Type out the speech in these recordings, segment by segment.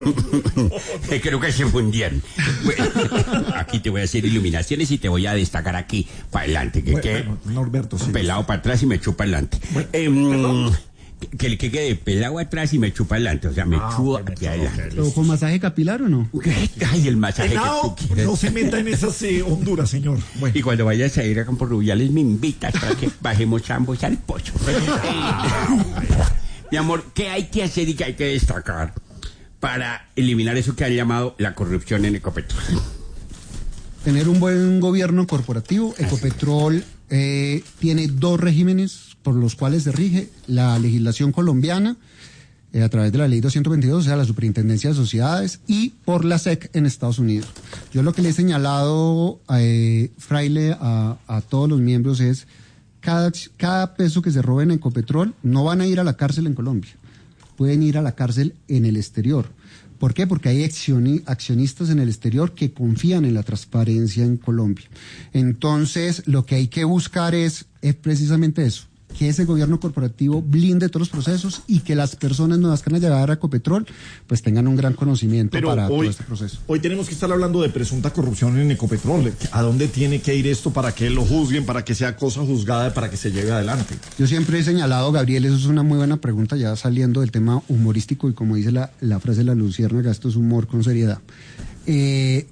Creo que se fundieron. Bueno, aquí te voy a hacer iluminaciones y te voy a destacar aquí para adelante. Bueno, Norberto, sí. Pelado para atrás y me chupa adelante. Bueno, que el que quede pelado atrás y me chupa adelante. O sea, me chupo aquí adelante. ¿Pero con masaje capilar o no? Ay, el masaje no, que tú quieras. no se meta en esas Honduras, señor. Bueno. Y cuando vayas a ir a Campo Rubiales me invitas para que bajemos ambos al pozo. Mi amor, ¿qué hay que hacer y qué hay que destacar para eliminar eso que han llamado la corrupción en Ecopetrol? Tener un buen gobierno corporativo. Ecopetrol tiene dos regímenes por los cuales se rige la legislación colombiana a través de la ley 222, o sea, la Superintendencia de Sociedades, y por la SEC en Estados Unidos. Yo lo que le he señalado, Fraile, a todos los miembros es cada peso que se robe en Ecopetrol no van a ir a la cárcel en Colombia, pueden ir a la cárcel en el exterior. ¿Por qué? Porque hay accionistas en el exterior que confían en la transparencia en Colombia. Entonces, lo que hay que buscar es precisamente eso, que ese gobierno corporativo blinde todos los procesos y que las personas nuevas que van a llegar a Ecopetrol pues tengan un gran conocimiento para todo este proceso. Hoy tenemos que estar hablando de presunta corrupción en Ecopetrol. ¿A dónde tiene que ir esto para que lo juzguen, para que sea cosa juzgada, para que se lleve adelante? Yo siempre he señalado, Gabriel, eso es una muy buena pregunta, ya saliendo del tema humorístico y como dice la frase de la luciérnaga, esto es humor con seriedad. Yo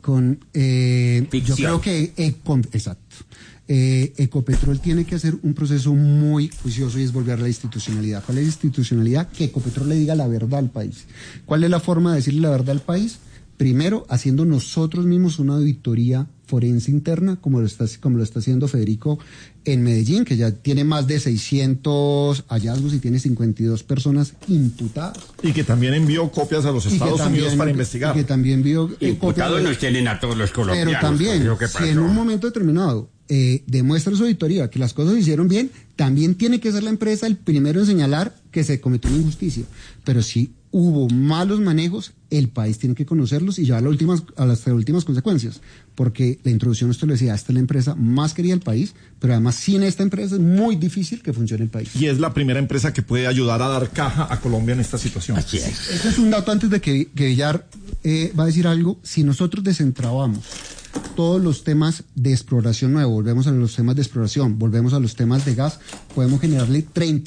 creo que exacto. Ecopetrol tiene que hacer un proceso muy juicioso y es volver a la institucionalidad. ¿Cuál es la institucionalidad? Que Ecopetrol le diga la verdad al país. ¿Cuál es la forma de decirle la verdad al país? Primero, haciendo nosotros mismos una auditoría forense interna, como lo está haciendo Federico en Medellín, que ya tiene más de 600 hallazgos y tiene 52 personas imputadas. Y que también envió copias a los Estados Unidos para investigar. Y que también envió imputados nos tienen a todos los colombianos. Pero también, si en un momento determinado demuestra su auditoría que las cosas se hicieron bien, también tiene que ser la empresa el primero en señalar que se cometió una injusticia. Pero si hubo malos manejos, el país tiene que conocerlos y llevar a las últimas consecuencias. Porque la introducción, esto lo decía, esta es la empresa más querida del país, pero además sin esta empresa es muy difícil que funcione el país. Y es la primera empresa que puede ayudar a dar caja a Colombia en esta situación. Así es. Ese es un dato antes de que Villar va a decir algo. Si nosotros desentrabamos todos los temas de exploración nuevo, volvemos a los temas de exploración, volvemos a los temas de gas, podemos generarle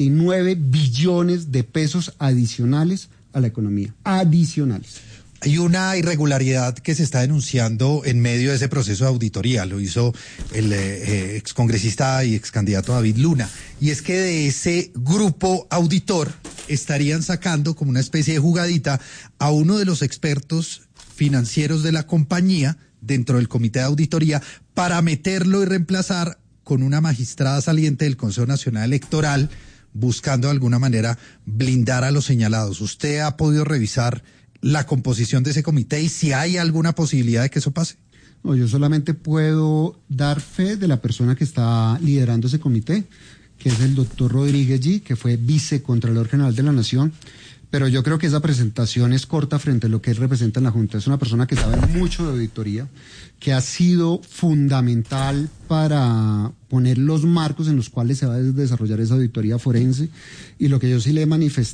39 billones de pesos adicionales a la economía. Adicionales. Hay una irregularidad que se está denunciando en medio de ese proceso de auditoría, lo hizo el excongresista y excandidato David Luna, y es que de ese grupo auditor estarían sacando como una especie de jugadita a uno de los expertos financieros de la compañía dentro del comité de auditoría para meterlo y reemplazar con una magistrada saliente del Consejo Nacional Electoral, buscando de alguna manera blindar a los señalados. ¿Usted ha podido revisar la composición de ese comité y si hay alguna posibilidad de que eso pase? No, yo solamente puedo dar fe de la persona que está liderando ese comité, que es el doctor Rodríguez G., que fue vicecontralor general de la Nación. Pero yo creo que esa presentación es corta frente a lo que él representa en la Junta. Es una persona que sabe mucho de auditoría, que ha sido fundamental para poner los marcos en los cuales se va a desarrollar esa auditoría forense. Y lo que yo sí le he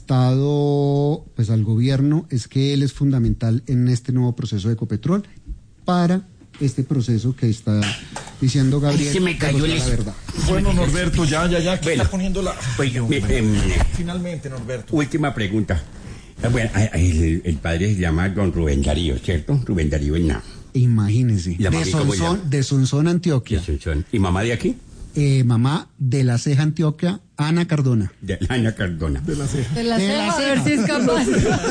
manifestado pues al gobierno es que él es fundamental en este nuevo proceso de Ecopetrol para este proceso que está diciendo Gabriel. Se me cayó la verdad. Bueno, Norberto, ya, que bueno, está poniendo la... Oiga, finalmente, Norberto. Última pregunta. Bueno, el padre se llama don Rubén Darío, ¿cierto? Rubén Darío Henao. Imagínese. De Sonsón, Antioquia. De Sonsón. ¿Y mamá de aquí? Mamá de La Ceja, Antioquia, Ana Cardona. De Ana Cardona. De la ceja. De la ceja, a ver si es capaz.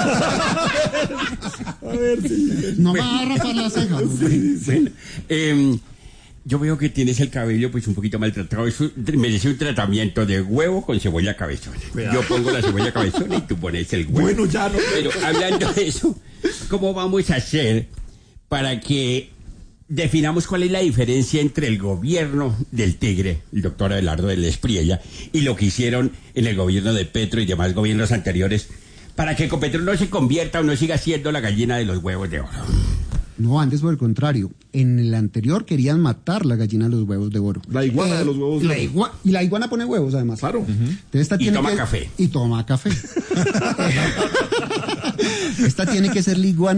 A ver si... No me va a rapar la ceja. Bueno, yo veo que tienes el cabello pues un poquito maltratado. Eso merece un tratamiento de huevo con cebolla cabezona. Yo pongo la cebolla cabezona y tú pones el huevo. Bueno, ya no. Pero hablando de eso, ¿cómo vamos a hacer para que definamos cuál es la diferencia entre el gobierno del Tigre, el doctor Abelardo del Espriella, y lo que hicieron en el gobierno de Petro y demás gobiernos anteriores, para que Ecopetrol no se convierta o no siga siendo la gallina de los huevos de oro? No, antes por el contrario. En el anterior querían matar la gallina de los huevos de oro. La iguana de los huevos de oro. Y la iguana pone huevos, además. Claro. Y toma café. Y toma café. Esta tiene que ser liguana